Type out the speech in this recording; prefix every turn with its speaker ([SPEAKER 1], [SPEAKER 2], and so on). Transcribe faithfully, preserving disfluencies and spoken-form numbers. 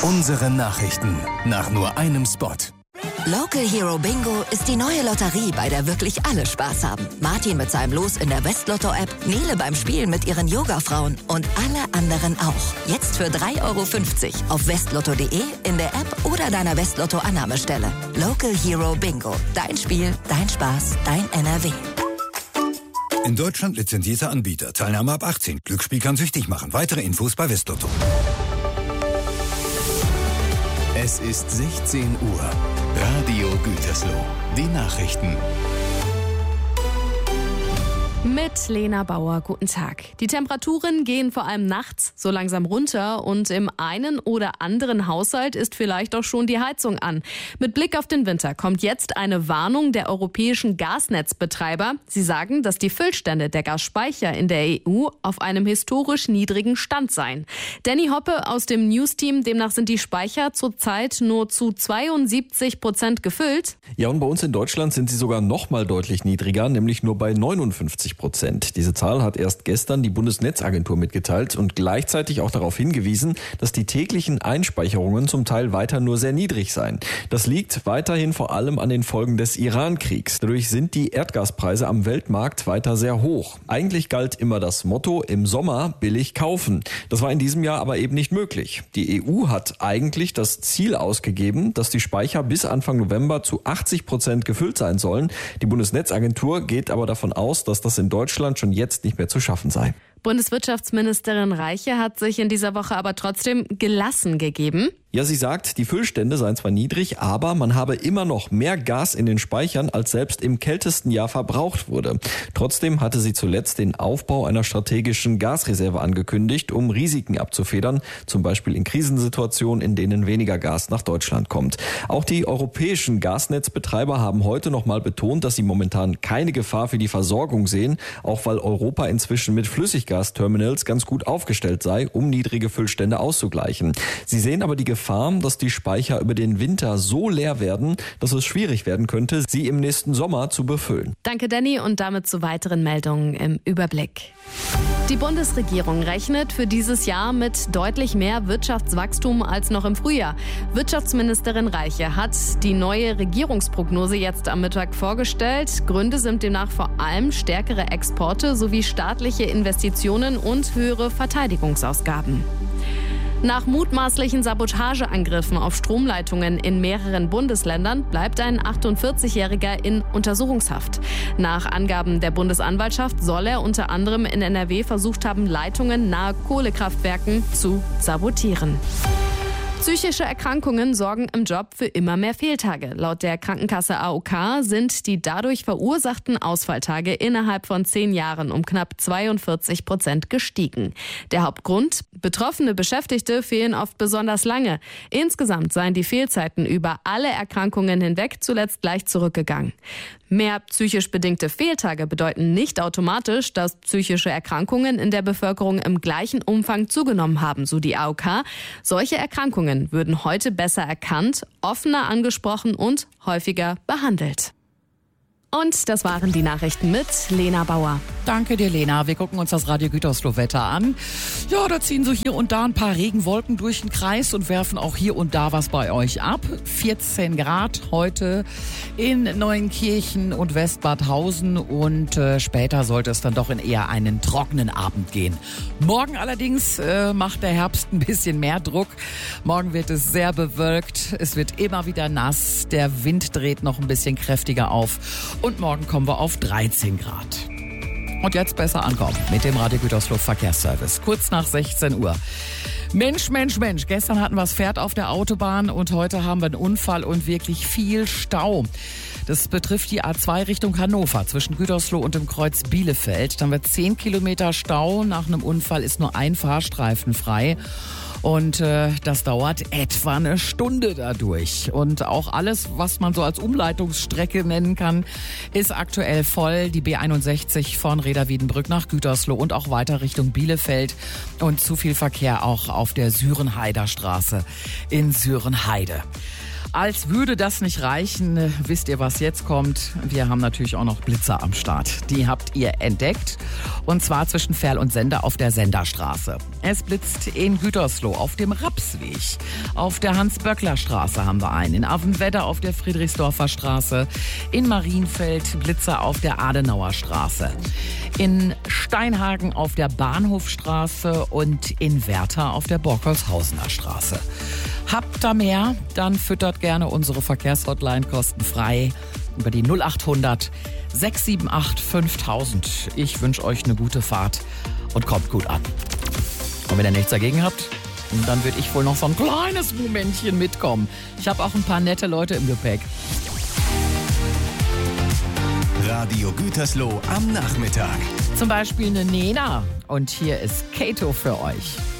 [SPEAKER 1] Unsere Nachrichten nach nur einem Spot.
[SPEAKER 2] Local Hero Bingo ist die neue Lotterie, bei der wirklich alle Spaß haben. Martin mit seinem Los in der Westlotto-App, Nele beim Spielen mit ihren Yoga-Frauen und alle anderen auch. Jetzt für drei Euro fünfzig auf westlotto punkt de, in der App oder deiner Westlotto-Annahmestelle. Local Hero Bingo. Dein Spiel, dein Spaß, dein N R W.
[SPEAKER 3] In Deutschland lizenzierter Anbieter. Teilnahme ab achtzehn. Glücksspiel kann süchtig machen. Weitere Infos bei Westlotto.
[SPEAKER 1] Es ist sechzehn Uhr. Radio Gütersloh. Die Nachrichten.
[SPEAKER 4] Mit Lena Bauer, guten Tag. Die Temperaturen gehen vor allem nachts so langsam runter und im einen oder anderen Haushalt ist vielleicht auch schon die Heizung an. Mit Blick auf den Winter kommt jetzt eine Warnung der europäischen Gasnetzbetreiber. Sie sagen, dass die Füllstände der Gasspeicher in der E U auf einem historisch niedrigen Stand seien. Danny Hoppe aus dem News-Team, demnach sind die Speicher zurzeit nur zu zweiundsiebzig Prozent gefüllt.
[SPEAKER 5] Ja, und bei uns in Deutschland sind sie sogar noch mal deutlich niedriger, nämlich nur bei neunundfünfzig Prozent. Diese Zahl hat erst gestern die Bundesnetzagentur mitgeteilt und gleichzeitig auch darauf hingewiesen, dass die täglichen Einspeicherungen zum Teil weiter nur sehr niedrig seien. Das liegt weiterhin vor allem an den Folgen des Iran-Kriegs. Dadurch sind die Erdgaspreise am Weltmarkt weiter sehr hoch. Eigentlich galt immer das Motto, im Sommer billig kaufen. Das war in diesem Jahr aber eben nicht möglich. Die E U hat eigentlich das Ziel ausgegeben, dass die Speicher bis Anfang November zu achtzig Prozent gefüllt sein sollen. Die Bundesnetzagentur geht aber davon aus, dass das in Deutschland schon jetzt nicht mehr zu schaffen sei.
[SPEAKER 4] Bundeswirtschaftsministerin Reiche hat sich in dieser Woche aber trotzdem gelassen gegeben.
[SPEAKER 5] Ja, sie sagt, die Füllstände seien zwar niedrig, aber man habe immer noch mehr Gas in den Speichern, als selbst im kältesten Jahr verbraucht wurde. Trotzdem hatte sie zuletzt den Aufbau einer strategischen Gasreserve angekündigt, um Risiken abzufedern, zum Beispiel in Krisensituationen, in denen weniger Gas nach Deutschland kommt. Auch die europäischen Gasnetzbetreiber haben heute nochmal betont, dass sie momentan keine Gefahr für die Versorgung sehen, auch weil Europa inzwischen mit Flüssiggasterminals ganz gut aufgestellt sei, um niedrige Füllstände auszugleichen. Sie sehen aber die Gefahr, dass die Speicher über den Winter so leer werden, dass es schwierig werden könnte, sie im nächsten Sommer zu befüllen.
[SPEAKER 4] Danke, Danny, und damit zu weiteren Meldungen im Überblick. Die Bundesregierung rechnet für dieses Jahr mit deutlich mehr Wirtschaftswachstum als noch im Frühjahr. Wirtschaftsministerin Reiche hat die neue Regierungsprognose jetzt am Mittag vorgestellt. Gründe sind demnach vor allem stärkere Exporte sowie staatliche Investitionen und höhere Verteidigungsausgaben. Nach mutmaßlichen Sabotageangriffen auf Stromleitungen in mehreren Bundesländern bleibt ein achtundvierzigjähriger in Untersuchungshaft. Nach Angaben der Bundesanwaltschaft soll er unter anderem in N R W versucht haben, Leitungen nahe Kohlekraftwerken zu sabotieren. Psychische Erkrankungen sorgen im Job für immer mehr Fehltage. Laut der Krankenkasse A O K sind die dadurch verursachten Ausfalltage innerhalb von zehn Jahren um knapp zweiundvierzig Prozent gestiegen. Der Hauptgrund? Betroffene Beschäftigte fehlen oft besonders lange. Insgesamt seien die Fehlzeiten über alle Erkrankungen hinweg zuletzt leicht zurückgegangen. Mehr psychisch bedingte Fehltage bedeuten nicht automatisch, dass psychische Erkrankungen in der Bevölkerung im gleichen Umfang zugenommen haben, so die A O K. Solche Erkrankungen würden heute besser erkannt, offener angesprochen und häufiger behandelt. Und das waren die Nachrichten mit Lena Bauer.
[SPEAKER 6] Danke dir, Lena. Wir gucken uns das Radio Gütersloh-Wetter an. Ja, da ziehen so hier und da ein paar Regenwolken durch den Kreis und werfen auch hier und da was bei euch ab. vierzehn Grad heute in Neuenkirchen und Westbadhausen und äh, später sollte es dann doch in eher einen trockenen Abend gehen. Morgen allerdings äh, macht der Herbst ein bisschen mehr Druck. Morgen wird es sehr bewölkt. Es wird immer wieder nass. Der Wind dreht noch ein bisschen kräftiger auf. Und morgen kommen wir auf dreizehn Grad. Und jetzt besser ankommen mit dem Radio Gütersloh Verkehrsservice. Kurz nach sechzehn Uhr. Mensch, Mensch, Mensch. Gestern hatten wir das Pferd auf der Autobahn und heute haben wir einen Unfall und wirklich viel Stau. Das betrifft die A zwei Richtung Hannover zwischen Gütersloh und dem Kreuz Bielefeld. Dann wird zehn Kilometer Stau. Nach einem Unfall ist nur ein Fahrstreifen frei. Und äh, das dauert etwa eine Stunde dadurch. Und auch alles, was man so als Umleitungsstrecke nennen kann, ist aktuell voll. Die B einundsechzig von Reda-Wiedenbrück nach Gütersloh und auch weiter Richtung Bielefeld. Und zu viel Verkehr auch auf der Sürenheider Straße in Sürenheide. Als würde das nicht reichen, wisst ihr, was jetzt kommt? Wir haben natürlich auch noch Blitzer am Start. Die habt ihr entdeckt. Und zwar zwischen Ferl und Sender auf der Senderstraße. Es blitzt in Gütersloh auf dem Rapsweg. Auf der Hans-Böckler-Straße haben wir einen. In Avenwedder auf der Friedrichsdorfer Straße. In Marienfeld Blitzer auf der Adenauer Straße. In Steinhagen auf der Bahnhofstraße und in Werther auf der Borkholzhausener Straße. Habt ihr mehr? Dann füttert gerne unsere Verkehrshotline kostenfrei über die null acht hundert sechs sieben acht fünftausend. Ich wünsche euch eine gute Fahrt und kommt gut an. Und wenn ihr nichts dagegen habt, dann würde ich wohl noch so ein kleines Momentchen mitkommen. Ich habe auch ein paar nette Leute im Gepäck.
[SPEAKER 1] Radio Gütersloh am Nachmittag.
[SPEAKER 6] Zum Beispiel eine Nena. Und hier ist Kato für euch.